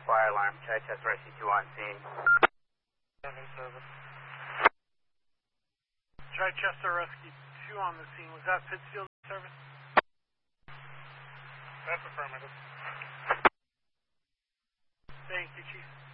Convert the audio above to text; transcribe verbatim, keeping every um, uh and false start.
fire alarm. Chichester Rescue two on scene. Chichester Rescue two on the scene. Was that Pittsfield service? That's affirmative. Thank you, Chief.